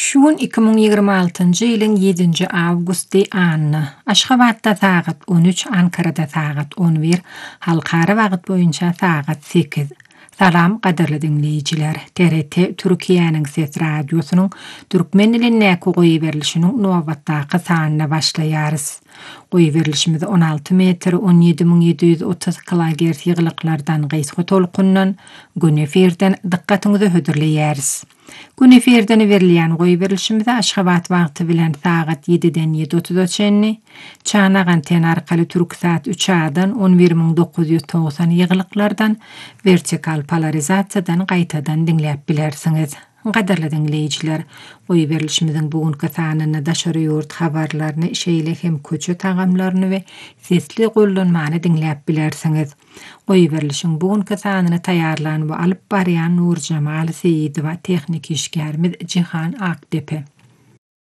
Şuun 2026-njy ýylyň 7-nji awgusty anyny Aşgabatda sagat 13, Ankarada sagat 11, halkara wagyt boýunça sagat 8. Salam gaderli dinleýijiler. TRT Türkiýanyň Ses Radiosynyň türkmen diline goýy berilişiniň nowatdaky sanyna başlaýarys. Goýy berilişimiz 16 metr 17730 kHz ýyglyklardan gysga tolkundan gün efirden dikkatiňizi hödürleýäris. Gün efirden berilýän goýy berilişimizde Aşgabat wagty bilen sagat 7-den 7.30 çanak anten arkaly Türksat 3A-dan 11990 ýyglyklardan vertikal polarizasiýadan gaýtadan dinläp bilersiňiz. Gaderli dinleýijiler, goýy berilişimiziň bugünkü sanyny daşary ýurt habarlaryny, şeýle hem köçe tagamlaryny we sesli gollanmany dinläp bilersiňiz. Goýy berilişiň bugünkü sanyny taýýarlanyp we alyp barýan Nur Jamal Seýidowa, tehnik işgärimiz Jihan Akdepe.